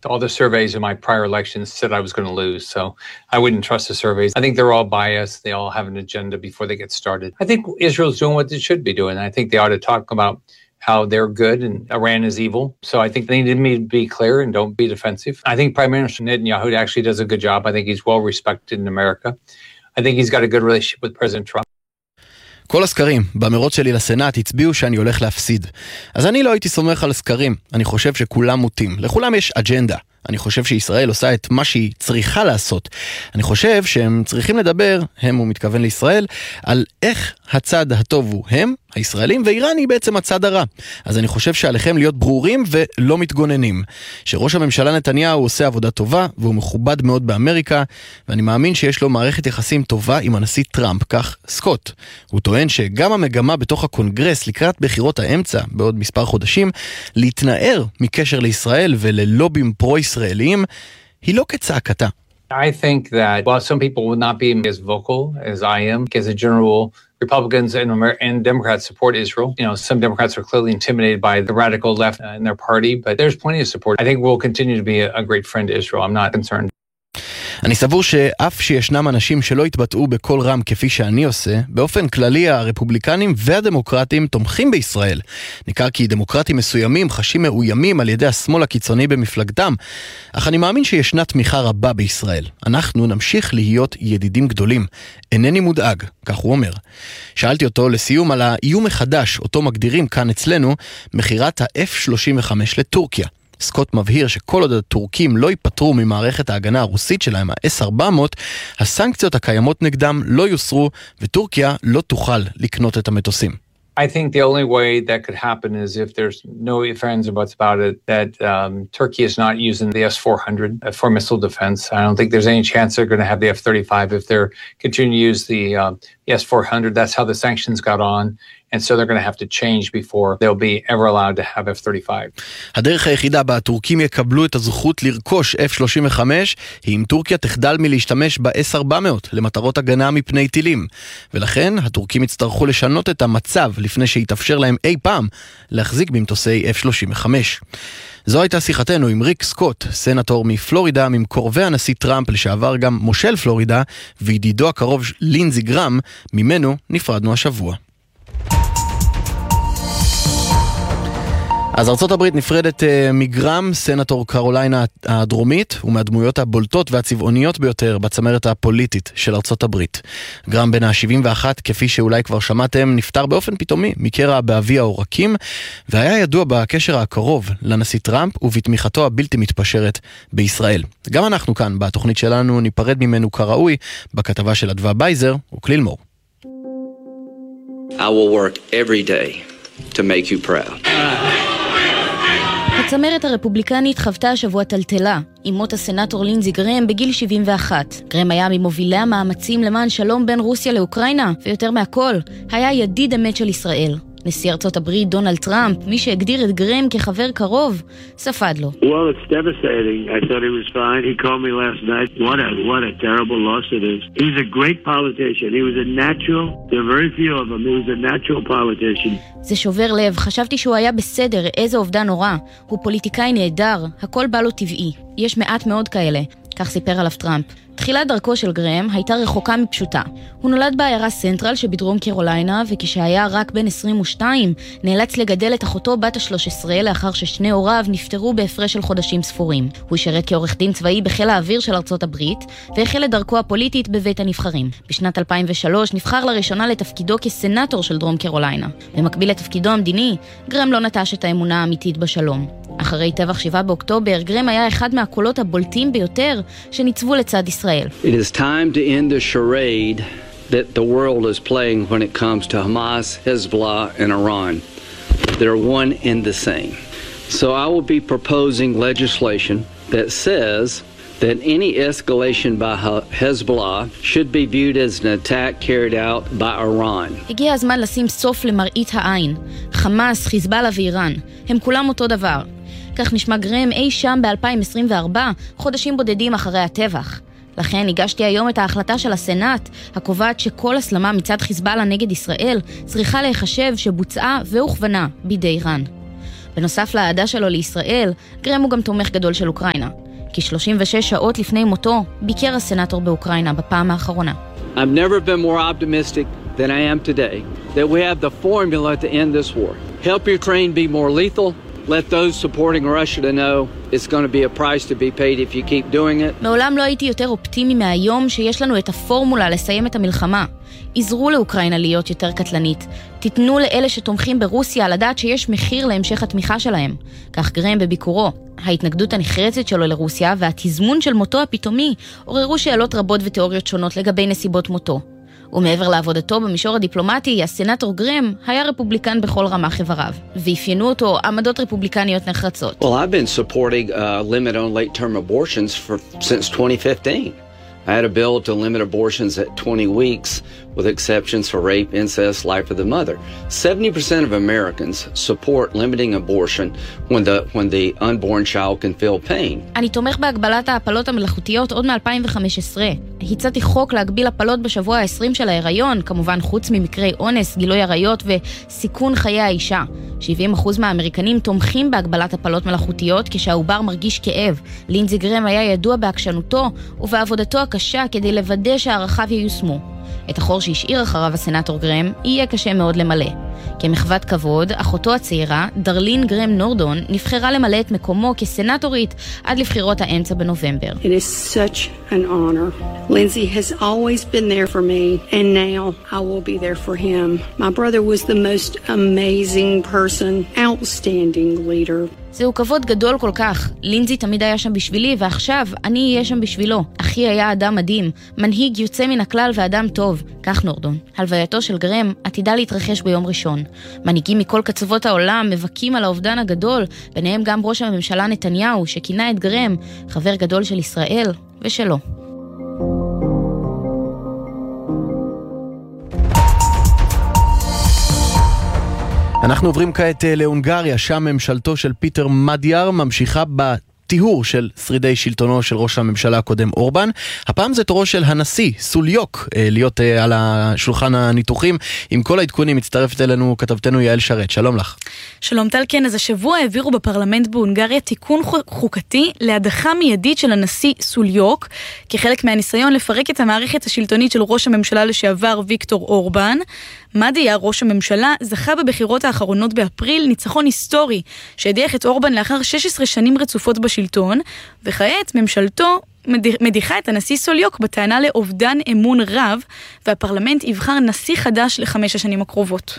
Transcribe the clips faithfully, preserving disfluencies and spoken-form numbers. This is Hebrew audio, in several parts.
All the surveys in my prior elections said I was going to lose, so I wouldn't trust the surveys. I think they're all biased. They all have an agenda before they get started. I think Israel's doing what it should be doing. I think they ought to talk about how they're good and Iran is evil. So I think they need me to be clear and don't be defensive. I think Prime Minister Netanyahu actually does a good job. I think he's well respected in America. I think he's got a good relationship with President Trump. כל הסקרים במרוץ שלי לסנאט הצביעו שאני הולך להפסיד. אז אני לא הייתי סומך על סקרים. אני חושב שכולם מוטים. לכולם יש אג'נדה. אני חושב שישראל עושה את מה שהיא צריכה לעשות. אני חושב שהם צריכים לדבר, הם הוא מתכוון לישראל, על איך הצד הטוב הוא הם, הישראלים, ואיראן היא בעצם הצד הרע. אז אני חושב שעליכם להיות ברורים ולא מתגוננים. שראש הממשלה נתניהו עושה עבודה טובה, והוא מכובד מאוד באמריקה, ואני מאמין שיש לו מערכת יחסים טובה עם הנשיא טראמפ, כך סקוט. הוא טוען שגם המגמה בתוך הקונגרס לקראת בחירות האמצע, בעוד מספר חודשים, להתנער מקשר לישראל וללובים פרו-ישראליים, היא לא כצעקתה. I think that while some people will not be as vocal as I am, as a general rule, Republicans and, Amer- and Democrats support Israel. You know, some Democrats are clearly intimidated by the radical left in their party, but there's plenty of support. I think we'll continue to be a, a great friend to Israel. I'm not concerned. אני סבור שאף שישנם אנשים שלא התבטאו בכל רם כפי שאני עושה, באופן כללי הרפובליקנים והדמוקרטים תומכים בישראל. ניכר כי דמוקרטים מסוימים חשים מאוימים על ידי השמאל הקיצוני במפלגתם, אך אני מאמין שישנה תמיכה רבה בישראל. אנחנו נמשיך להיות ידידים גדולים. אינני מודאג, כך הוא אומר. שאלתי אותו לסיום על האיום החדש, אותו מגדירים כאן אצלנו, מחירת ה-אף שלושים וחמש לטורקיה. סקוט מבהיר שכל עוד הטורקים לא ייפטרו ממערכת ההגנה הרוסית שלהם, ה-אס ארבע מאות, הסנקציות הקיימות נגדם לא יוסרו, וטורקיה לא תוכל לקנות את המטוסים. I think the only way that could happen is if there's no ifs, ands, or buts about it, that um, Turkey is not using the S four hundred for missile defense. I don't think there's any chance they're going to have the F thirty-five if they're continuing to use the, uh, the S four hundred. That's how the sanctions got on. And so they're going to have to change before they'll be ever allowed to have F thirty-five. הדרך היחידה בה הטורקים יקבלו את הזכות לרכוש אף שלושים וחמש היא אם טורקיה תחדל מלהשתמש ב-אס ארבע מאות למטרות הגנה מפני טילים. ולכן הטורקים יצטרכו לשנות את המצב לפני שיתאפשר להם אי פעם להחזיק במטוסי אף שלושים וחמש. זו הייתה שיחתנו עם ריק סקוט, סנטור מפלורידה, ממקורבי הנשיא טראמפ, לשעבר גם מושל פלורידה, וידידו הקרוב לינזי גרם, ממנו נפרדנו השבוע. אז ארצות הברית נפרדת uh, מגרם, סנטור קרוליינה הדרומית, ומהדמויות הבולטות והצבעוניות ביותר בצמרת הפוליטית של ארצות הברית. גרם בן ה-שבעים ואחת, כפי שאולי כבר שמעתם, נפטר באופן פתאומי מקרע באבי העורקים, והיה ידוע בקשר הקרוב לנשיא טראמפ ובתמיכתו הבלתי מתפשרת בישראל. גם אנחנו כאן בתוכנית שלנו ניפרד ממנו כראוי בכתבה של אדווה בייזר וכליל מור. I will work every day to make you proud. הצמרת הרפובליקנית חוותה השבוע טלטלה עם מות הסנטור לינזי גרם בגיל שבעים ואחת. גרם היה ממובילי המאמצים למען שלום בין רוסיה לאוקראינה, ויותר מהכל, היה ידיד אמת של ישראל. נשיא ארצות הברית דונלד טראמפ, מי שהגדיר את גרם כחבר קרוב, ספד לו. Well, it's devastating. I thought he was fine. He called me last night. What a what a terrible loss it is. He's a great politician. He was a natural. There are very few of them. He was a natural politician. זה שובר לב. חשבתי שהוא היה בסדר. איזה אובדן נורא. הוא פוליטיקאי נהדר. הכל בא לו טבעי. יש מעט מאוד כאלה. כך סיפר עליו טראמפ. תחילת דרכו של גרם הייתה רחוקה מפשוטה. הוא נולד בעיירה סנטרל שבדרום קרוליינה, וכשהיה רק בן עשרים ושתיים, נאלץ לגדל את אחותו בת ה-שלוש עשרה לאחר ששני הוריו נפטרו בהפרש של חודשים ספורים. הוא שירת כעורך דין צבאי בחיל האוויר של ארצות הברית, והחל את דרכו הפוליטית בבית הנבחרים. בשנת אלפיים ושלוש נבחר לראשונה לתפקידו כסנטור של דרום קרוליינה. במקביל לתפקידו המדיני, גרם לא נטש את האמונה האמיתית בשלום. אחרי טבח שבעה באוקטובר, גרם היה אחד מהקולות הבולטים ביותר שניצבו לצד ישראל. It is time to end the charade that the world is playing when it comes to Hamas, Hezbollah, and Iran. They're one and the same. So I will be proposing legislation that says that any escalation by Hezbollah should be viewed as an attack carried out by Iran. הגיע הזמן לשים סוף למראית העין. חמאס, חיזבאללה ואיראן, הם כולם אותו דבר. כך נשמע גרם אי שם ב-אלפיים עשרים וארבע, חודשים בודדים אחרי הטבח. לכן הגשתי היום את ההחלטה של הסנאט, הקובעת שכל הסלמה מצד חיזבאללה נגד ישראל צריכה להיחשב שבוצעה והוכוונה בידי איראן. בנוסף לאהדה שלו לישראל, גרם הוא גם תומך גדול של אוקראינה. כ-שלושים ושש שעות לפני מותו, ביקר הסנאטור באוקראינה בפעם האחרונה. I've never been more optimistic than I am today that we have the formula to end this war. Help Ukraine be more lethal. Let those supporting Russia to know it's going to be a price to be paid if you keep doing it. מעולם לא הייתי יותר אופטימי מהיום שיש לנו את הפורמולה לסיים את המלחמה. עזרו לאוקראינה להיות יותר קטלנית. תיתנו לאלה שתומכים ברוסיה לדעת שיש מחיר להמשך התמיכה שלהם. כך גרם בביקורו. ההתנגדות הנחרצת שלו לרוסיה והתזמון של מותו הפתאומי עוררו שאלות רבות ותיאוריות שונות לגבי נסיבות מותו. ומעבר לעבודתו במישור הדיפלומטי, הסנאטור גרם היה רפובליקן בכל רמ"ח איבריו, ואפיינו אותו עמדות רפובליקניות נחרצות. Well, I've been supporting a limit on late-term abortions for since twenty fifteen. I had a bill to limit abortions at twenty weeks with exceptions for rape, incest, life of the mother. seventy percent of Americans support limiting abortion when the when the unborn child can feel pain. אני תומך בהגבלת ההפלות המלאכותיות עוד מ-אלפיים וחמש עשרה. הצעתי חוק להגביל הפלות בשבוע ה-עשרים של ההיריון, כמובן חוץ ממקרי אונס, גילוי עריות וסיכון חיי האישה. שבעים אחוז מהאמריקנים תומכים בהגבלת הפלות מלאכותיות כשהעובר מרגיש כאב. לינזי גרם היה ידוע בעקשנותו ובעבודתו הקשה כדי לוודא שהערכיו ייושמו. את החור שהשאיר אחריו הסנאטור גרם יהיה קשה מאוד למלא. כמחוות כבוד, אחותו הצעירה, דרלין גרם נורדון, נבחרה למלא את מקומו כסנאטורית עד לבחירות האמצע בנובמבר. It is such an honor. Lindsay has always been there for me, and now I will be there for him. My brother was the most amazing person, outstanding leader. זהו כבוד גדול כל כך. לינזי תמיד היה שם בשבילי, ועכשיו אני אהיה שם בשבילו. אחי היה אדם מדהים, מנהיג יוצא מן הכלל ואדם טוב. כך נורדון. הלווייתו של גרם עתידה להתרחש ביום ראשון. מנהיגים מכל קצוות העולם מבכים על האובדן הגדול, ביניהם גם ראש הממשלה נתניהו, שכינה את גרם חבר גדול של ישראל ושלו. אנחנו עוברים כעת להונגריה, שם ממשלתו של פיטר מדיאר ממשיכה בטיהור של שרידי שלטונו של ראש הממשלה הקודם אורבן. הפעם זה תורו של הנשיא סוליוק להיות על השולחן הניתוחים. עם כל העדכונים מצטרפת אלינו כתבתנו יעל שרת. שלום לך. שלום טל, כן, אז השבוע העבירו בפרלמנט בהונגריה תיקון חוקתי להדחה מיידית של הנשיא סוליוק, כחלק מהניסיון לפרק את המערכת השלטונית של ראש הממשלה לשעבר ויקטור אורבן. מדיאר, ראש הממשלה, זכה בבחירות האחרונות באפריל ניצחון היסטורי שהדיח את אורבן לאחר שש עשרה שנים רצופות בשלטון, וכעת ממשלתו מדיחה את הנשיא סוליוק בטענה לאובדן אמון רב, והפרלמנט יבחר נשיא חדש לחמש השנים הקרובות.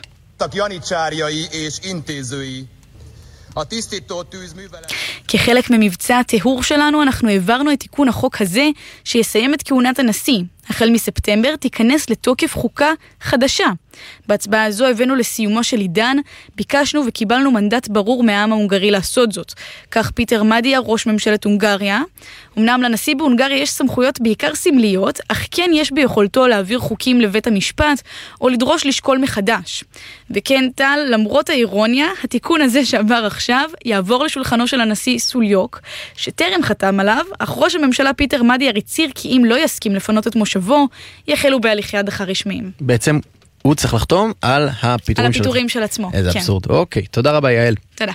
כחלק ממבצע הטיהור שלנו, אנחנו העברנו את תיקון החוק הזה שיסיים את כהונת הנשיא. החל מספטמבר תיכנס לתוקף חוקה חדשה. בהצבעה הזו הבאנו לסיומו של עידן, ביקשנו וקיבלנו מנדט ברור מהעם ההונגרי לעשות זאת. כך פיטר מדיאר, ראש ממשלת הונגריה. אמנם לנשיא בהונגריה יש סמכויות בעיקר סמליות, אך כן יש ביכולתו להעביר חוקים לבית המשפט, או לדרוש לשקול מחדש. וכן טל, למרות האירוניה, התיקון הזה שעבר עכשיו יעבור לשולחנו של הנשיא סוליוק, שטרם חתם עליו, אך ראש הממשלה פיטר מדיאר הצהיר כי אם לא יסכים לפנות את מושבו, יחלו בהליכי הדחה רשמיים. בעצם הוא צריך לחתום על הפיטורים, על הפיטורים של, של עצמו. איזה כן. אבסורד. אוקיי, תודה רבה יעל. תודה.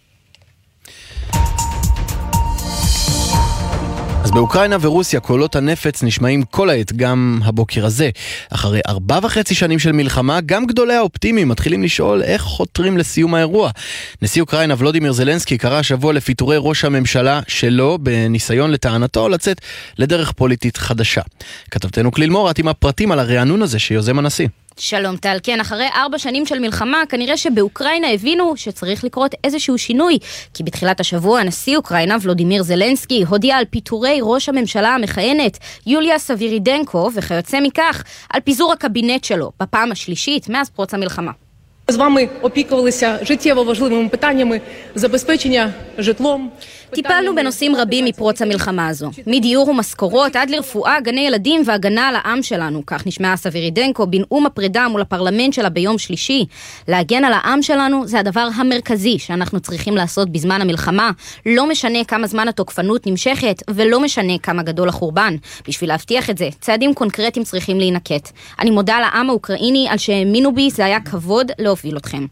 אז באוקראינה ורוסיה קולות הנפץ נשמעים כל העת גם הבוקר הזה. אחרי ארבע וחצי שנים של מלחמה, גם גדולי האופטימיים מתחילים לשאול איך חותרים לסיום האירוע. נשיא אוקראינה ולודימיר זלנסקי קרא השבוע לפיטורי ראש הממשלה שלו בניסיון לטענתו לצאת לדרך פוליטית חדשה. כתבתנו כליל מורת עם הפרטים על הרענון הזה שיוזם הנשיא. שלום טל, כן, אחרי ארבע שנים של מלחמה, כנראה שבאוקראינה הבינו שצריך לקרות איזשהו שינוי, כי בתחילת השבוע נשיא אוקראינה ולודימיר זלנסקי הודיע על פיטורי ראש הממשלה המכהנת יוליה סבירידנקו, וכיוצא מכך על פיזור הקבינט שלו, בפעם השלישית מאז פרוץ המלחמה. З вами опікувалися життєво важливими питаннями забезпечення житлом. טיפלנו בנושאים רבים מפרוץ המלחמה הזו, מדיור ומשכורות עד לרפואה, גני ילדים והגנה על העם שלנו. כך נשמעה סבירידנקו בנאום הפרידה מול הפרלמנט שלה ביום שלישי. להגן על העם שלנו זה הדבר המרכזי שאנחנו צריכים לעשות בזמן המלחמה. לא משנה כמה זמן התוקפנות נמשכת ולא משנה כמה גדול החורבן. בשביל להבטיח את זה, צעדים קונקרטיים צריכים להינקט. אני מודה לעם האוקראיני על שהאמינו בי, זה היה כבוד להוביל אתכם.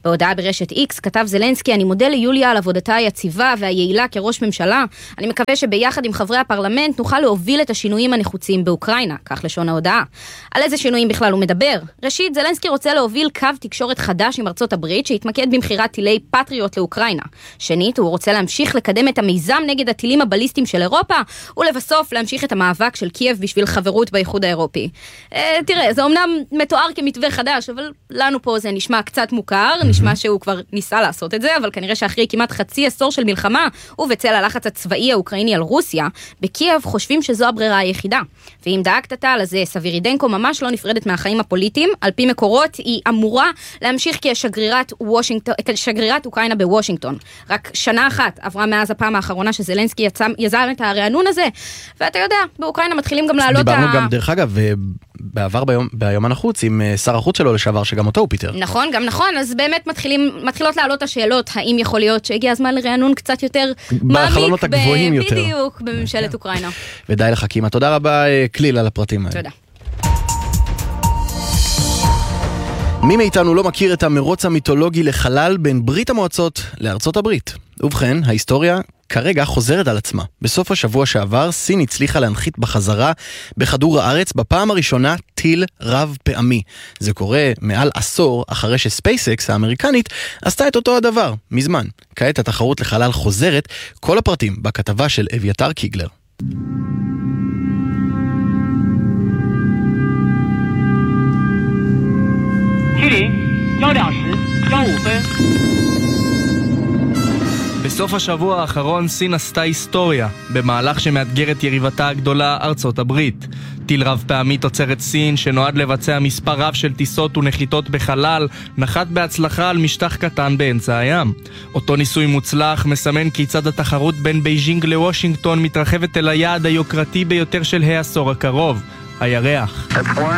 בהודעה ברשת איקס כתב זלנסקי, אני מודה ליוליה על עבודתה היציבה והיעילה כראש ממשלה. אני מקווה שביחד עם חברי הפרלמנט נוכל להוביל את השינויים הנחוצים באוקראינה, כך לשון ההודעה. על איזה שינויים בכלל הוא מדבר? ראשית, זלנסקי רוצה להוביל קו תקשורת חדש עם ארצות הברית שהתמקד במחירת טילי פטריוט לאוקראינה. שנית, הוא רוצה להמשיך לקדם את המיזם נגד הטילים הבליסטיים של אירופה, ולבסוף להמשיך את המאבק של קייב בשביל חברות באיחוד האירופי. אה, תראה, זה אומנם מתואר כמתווה חדש, אבל לנו פה זה נשמע קצת מוכר, נשמע שהוא כבר ניסה לעשות את זה, אבל כנראה שאחרי כמעט חצי עשור של מלחמה, ובצל הלחץ הצבאי האוקראיני על רוסיה, בקייב חושבים שזו הברירה היחידה. ואם דאגת אתה, אז סבירידנקו ממש לא נפרדת מהחיים הפוליטיים. על פי מקורות, היא אמורה להמשיך כשגרירת וושינגטון, כשגרירת אוקראינה בוושינגטון. רק שנה אחת עברה מאז הפעם האחרונה שזלנסקי יצא, יזם את הרענון הזה, ואתה יודע, באוקראינה מתחילים גם לעלות דיברנו ה... גם, דרך אגב, בעבר ביום, ביומן החוץ, עם שר החוץ שלו לשעבר, שגם אותו הוא פיטר. נכון, גם נכון, אז באמת מתחילים, מתחילות לעלות השאלות, האם יכול להיות שהגיע הזמן לרענון קצת יותר בחלונות הגבוהים יותר. בדיוק, בממשלת אוקראינה. ודי לך, קימה. תודה רבה, כליל, על הפרטים האלה. תודה. מי מאיתנו לא מכיר את המרוץ המיתולוגי לחלל בין ברית המועצות לארצות הברית? ובכן, ההיסטוריה כרגע חוזרת על עצמה. בסוף השבוע שעבר, סין הצליחה להנחית בחזרה בכדור הארץ בפעם הראשונה טיל רב פעמי. זה קורה מעל עשור אחרי שספייסקס האמריקנית עשתה את אותו הדבר, מזמן. כעת התחרות לחלל חוזרת, כל הפרטים בכתבה של אביתר קיגלר. בסוף השבוע האחרון סין עשתה היסטוריה, במהלך שמאתגר את יריבתה הגדולה ארצות הברית. טיל רב פעמי תוצרת סין שנועד לבצע מספר רב של טיסות ונחיתות בחלל, נחת בהצלחה על משטח קטן באמצע הים. אותו ניסוי מוצלח מסמן כיצד התחרות בין בייג'ינג לוושינגטון מתרחבת אל היעד היוקרתי ביותר של העשור הקרוב, הירח.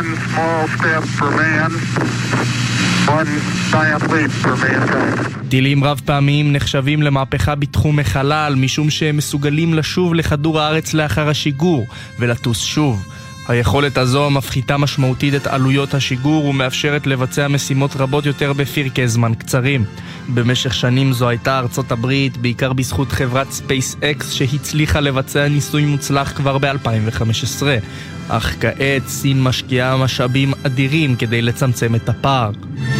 טילים רב פעמיים נחשבים למהפכה בתחום החלל, משום שהם מסוגלים לשוב לכדור הארץ לאחר השיגור ולטוס שוב. היכולת הזו מפחיתה משמעותית את עלויות השיגור ומאפשרת לבצע משימות רבות יותר בפרקי זמן קצרים. במשך שנים זו הייתה ארצות הברית, בעיקר בזכות חברת SpaceX שהצליחה לבצע ניסוי מוצלח כבר ב-אלפיים וחמש עשרה. אך כעת סין משקיעה משאבים אדירים כדי לצמצם את הפער.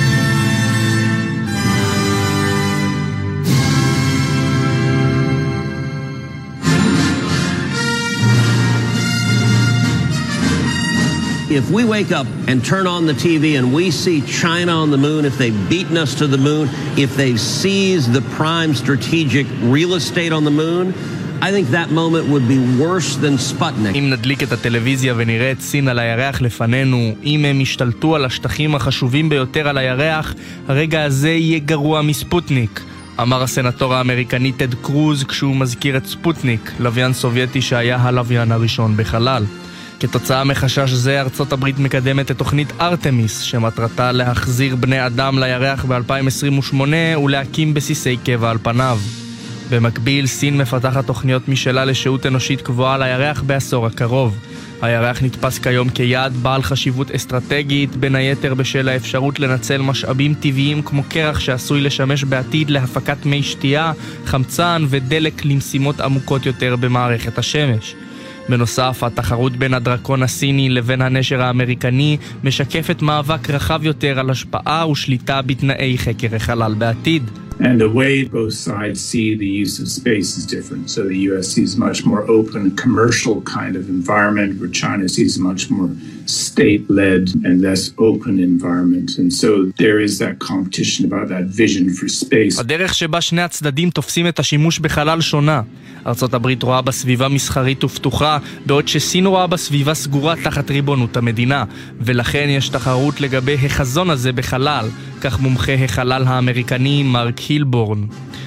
If we wake up and turn on the T V and we see China on the moon, if they've beaten us to the moon, if they've seized the prime strategic real estate on the moon, I think that moment would be worse than Sputnik. אם נדליק את הטלוויזיה ונראה את סין על הירח לפנינו, אם הם השתלטו על השטחים החשובים ביותר על הירח, הרגע הזה יהיה גרוע מספוטניק. אמר הסנטור האמריקני טד קרוז כשהוא מזכיר את ספוטניק, לוויין סובייטי שהיה הלוויין הראשון בחלל. כתוצאה מחשש זה, ארצות הברית מקדמת את תוכנית ארטמיס, שמטרתה להחזיר בני אדם לירח ב-אלפיים עשרים ושמונה ולהקים בסיסי קבע על פניו. במקביל, סין מפתחת תוכניות משלה לשהות אנושית קבועה לירח בעשור הקרוב. הירח נתפס כיום כיעד בעל חשיבות אסטרטגית, בין היתר בשל האפשרות לנצל משאבים טבעיים כמו קרח שעשוי לשמש בעתיד להפקת מי שתייה, חמצן ודלק למשימות עמוקות יותר במערכת השמש. בנוסף, התחרות בין הדרקון הסיני לבין הנשר האמריקני משקפת מאבק רחב יותר על השפעה ושליטה בתנאי חקר החלל בעתיד. And the way both sides see the use of space is different. So the U S sees much more open, commercial kind of environment, where China sees a much more state-led and less open environment. And so there is that competition about that vision for space. הדרך שבה שני הצדדים תופסים את השימוש בחלל שונה. ארצות הברית רואה בסביבה מסחרית ופתוחה, בעוד שסין רואה בסביבה סגורה תחת ריבונות המדינה, ולכן יש תחרות לגבי החזון הזה בחלל, כך מומחה החלל האמריקני מרק הילבורן.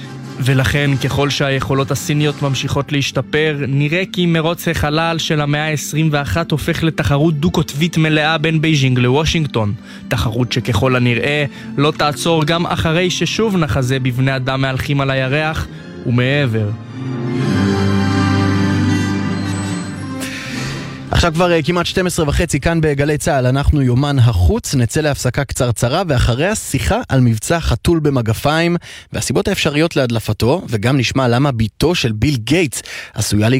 ולכן ככל שהיכולות הסיניות ממשיכות להשתפר, נראה כי מרוץ החלל של המאה ה-עשרים ואחת הופך לתחרות דו-קוטבית מלאה בין בייג'ינג לוושינגטון. תחרות שככל הנראה לא תעצור גם אחרי ששוב נחזה בבני אדם מהלכים על הירח ומעבר. עכשיו כבר כמעט שתים עשרה וחצי כאן בגלי צהל, אנחנו יומן החוץ, נצא להפסקה קצרצרה ואחריה שיחה על מבצע חתול במגפיים והסיבות האפשריות להדלפתו, וגם נשמע למה ביתו של ביל גייטס עשויה